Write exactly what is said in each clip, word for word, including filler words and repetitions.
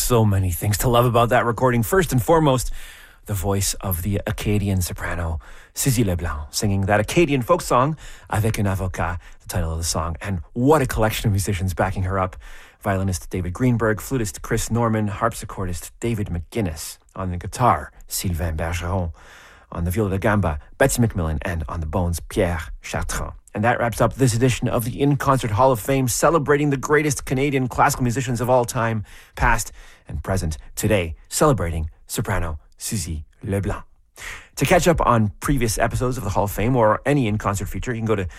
so many things to love about that recording. First and foremost, the voice of the Acadian soprano Suzy Leblanc singing that Acadian folk song, Avec un avocat, the title of the song. And what a collection of musicians backing her up. Violinist David Greenberg, flutist Chris Norman, harpsichordist David McGuinness, on the guitar, Sylvain Bergeron, on the viola da gamba, Betsy McMillan, and on the bones, Pierre Chartrand. And that wraps up this edition of the In Concert Hall of Fame, celebrating the greatest Canadian classical musicians of all time, past and present, today, celebrating soprano Suzy Leblanc. To catch up on previous episodes of the Hall of Fame or any in-concert feature, you can go to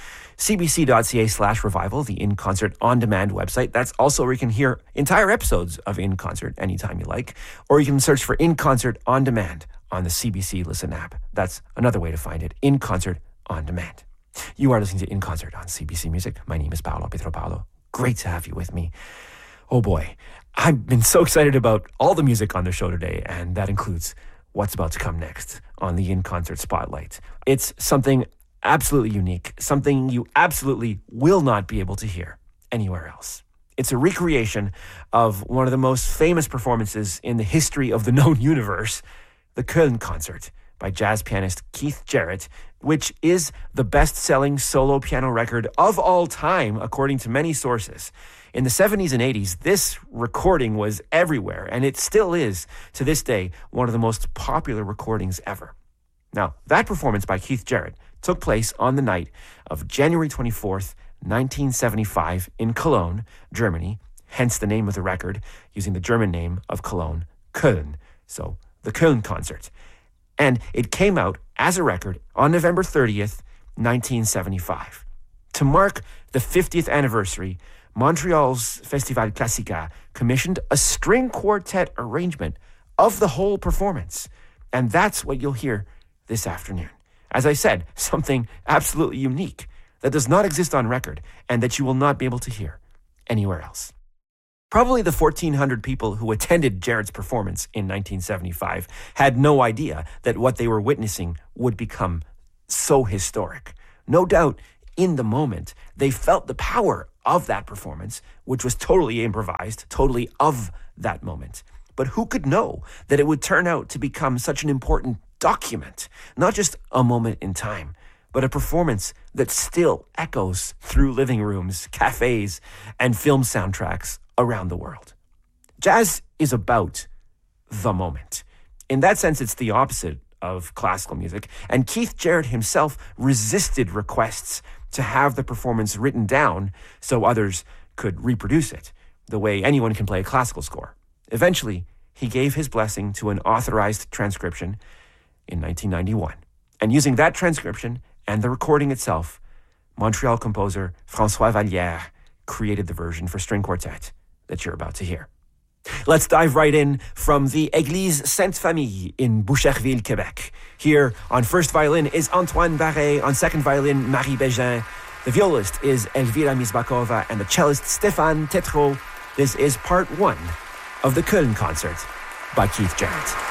cbc.ca slash revival, the In Concert On Demand website. That's also where you can hear entire episodes of In Concert anytime you like, or you can search for In Concert On Demand on the C B C Listen app. That's another way to find it, In Concert On Demand. You are listening to In Concert on C B C Music. My name is Paolo Pietropalo. Great to have you with me. Oh boy, I've been so excited about all the music on the show today, and that includes what's about to come next on the In Concert Spotlight. It's something absolutely unique, something you absolutely will not be able to hear anywhere else. It's a recreation of one of the most famous performances in the history of the known universe, the Köln Concert by jazz pianist Keith Jarrett, which is the best-selling solo piano record of all time, according to many sources. In the seventies and eighties, this recording was everywhere, and it still is, to this day, one of the most popular recordings ever. Now, that performance by Keith Jarrett took place on the night of January twenty-fourth, nineteen seventy-five, in Cologne, Germany, hence the name of the record, using the German name of Cologne, Köln. So, the Köln Concert. And it came out as a record on November thirtieth, nineteen seventy-five. To mark the fiftieth anniversary, Montreal's Festival Classica commissioned a string quartet arrangement of the whole performance. And that's what you'll hear this afternoon. As I said, something absolutely unique that does not exist on record and that you will not be able to hear anywhere else. Probably the fourteen hundred people who attended Jarrett's performance in nineteen seventy-five had no idea that what they were witnessing would become so historic. No doubt, in the moment, they felt the power of that performance, which was totally improvised, totally of that moment. But who could know that it would turn out to become such an important document, not just a moment in time, but a performance that still echoes through living rooms, cafes, and film soundtracks around the world. Jazz is about the moment. In that sense, it's the opposite of classical music, and Keith Jarrett himself resisted requests to have the performance written down so others could reproduce it, the way anyone can play a classical score. Eventually, he gave his blessing to an authorized transcription in nineteen ninety-one. And using that transcription and the recording itself, Montreal composer François Vallière created the version for string quartet that you're about to hear. Let's dive right in from the Église Sainte-Famille in Boucherville, Quebec. Here on first violin is Antoine Barret, on second violin, Marie Bégin. The violist is Elvira Mizbakova, and the cellist Stéphane Tétrault. This is part one of the Köln Concert by Keith Jarrett.